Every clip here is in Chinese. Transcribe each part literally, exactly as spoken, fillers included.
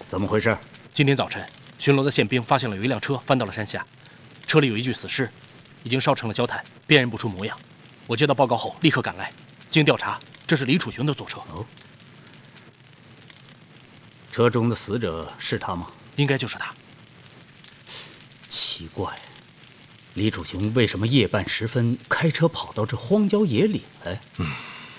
怎么回事？ 今天早晨，巡逻的宪兵发现了有一辆车翻到了山下，车里有一具死尸，已经烧成了焦炭，辨认不出模样。我接到报告后立刻赶来，经调查，这是李楚雄的坐车。 哦，车中的死者是他吗？ 应该就是他。 奇怪，李楚雄为什么夜半时分开车跑到这荒郊野岭来？ 嗯，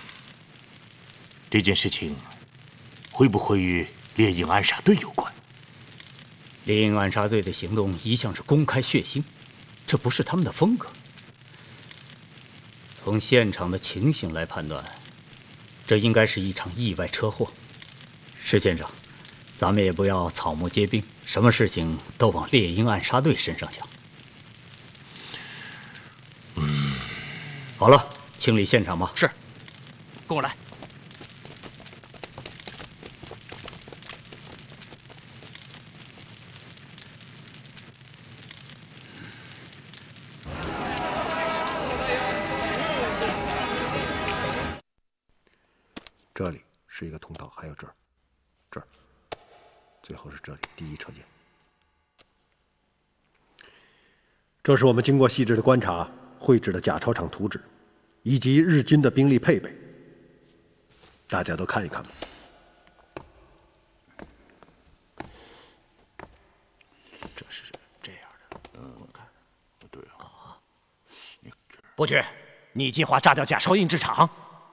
这件事情会不会与猎鹰暗杀队有关？ 猎鹰暗杀队的行动一向是公开血腥，这不是他们的风格。从现场的情形来判断，这应该是一场意外车祸。石先生，咱们也不要草木皆兵，什么事情都往猎鹰暗杀队身上想。 嗯， 好了，清理现场吧。 是，跟我来。 这里是一个通道，还有这儿，这儿，最后是这里第一车间。这是我们经过细致的观察绘制的假钞厂图纸，以及日军的兵力配备。大家都看一看吧。 这是这样的，嗯，我看，不对啊。 伯爵，你计划炸掉假钞印制厂？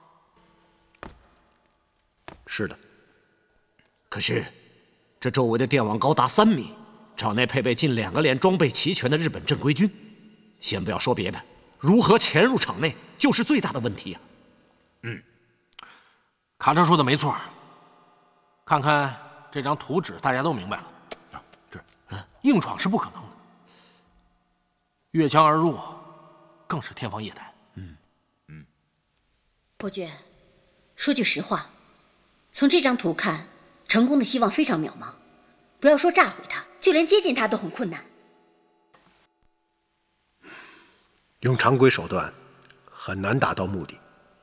是的。 可是，这周围的电网高达三米，厂内配备近两个连装备齐全的日本正规军。先不要说别的，如何潜入厂内就是最大的问题呀、啊。 嗯，卡车说的没错。看看这张图纸，大家都明白了。 这， 硬闯是不可能的，越墙而入，更是天方夜谭。 嗯嗯。 伯爵，说句实话。从这张图看，成功的希望非常渺茫。不要说炸毁它，就连接近它都很困难。 用常规手段很难达到目的。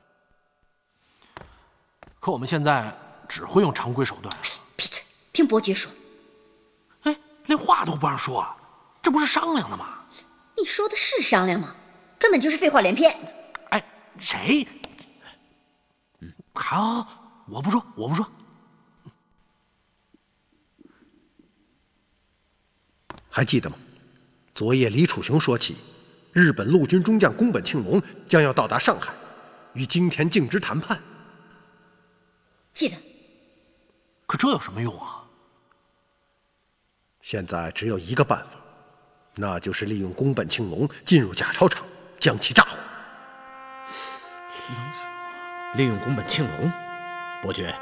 可我们现在只会用常规手段。 闭嘴，听伯爵说。 哎，连话都不让说，这不是商量的吗？ 你说的是商量吗？根本就是废话连篇。 哎，谁？嗯，好。我不说，我不说。 还记得吗？昨夜李楚雄说起，日本陆军中将宫本庆隆将要到达上海，与金田敬之谈判。 记得。 可这有什么用啊？ 现在只有一个办法，那就是利用宫本庆隆进入假钞厂，将其炸毁。 利用宫本庆隆？伯爵，